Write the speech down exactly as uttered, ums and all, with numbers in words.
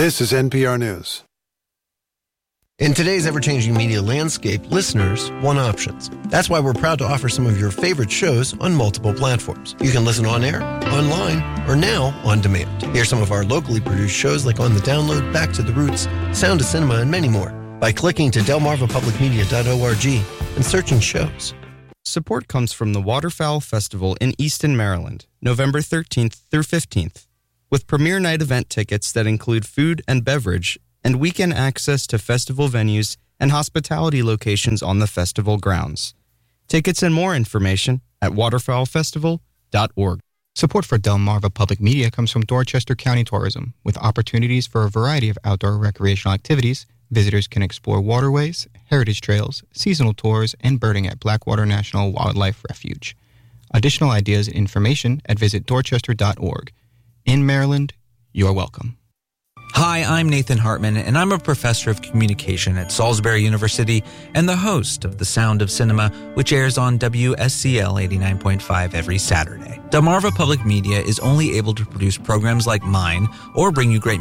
This is N P R News. In today's ever-changing media landscape, listeners want options. That's why we're proud to offer some of your favorite shows on multiple platforms. You can listen on air, online, or now on demand. Hear some of our locally produced shows like On the Download, Back to the Roots, Sound of Cinema, and many more by clicking to delmarva public media dot org and searching shows. Support comes from the Waterfowl Festival in Easton, Maryland, November thirteenth through fifteenth, with premier night event tickets that include food and beverage and weekend access to festival venues and hospitality locations on the festival grounds. Tickets and more information at waterfowl festival dot org. Support for Delmarva Public Media comes from Dorchester County Tourism. With opportunities for a variety of outdoor recreational activities, visitors can explore waterways, heritage trails, seasonal tours, and birding at Blackwater National Wildlife Refuge. Additional ideas and information at visit dorchester dot org. In Maryland, you're welcome. Hi, I'm Nathan Hartman, and I'm a professor of communication at Salisbury University and the host of The Sound of Cinema, which airs on W S C L eighty-nine point five every Saturday. Delmarva Public Media is only able to produce programs like mine or bring you great